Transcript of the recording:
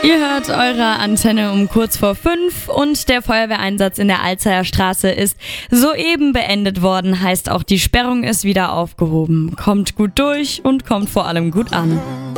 Ihr hört eure Antenne um kurz vor 5 und der Feuerwehreinsatz in der Alzeyer Straße ist soeben beendet worden, heißt auch die Sperrung ist wieder aufgehoben. Kommt gut durch und kommt vor allem gut an.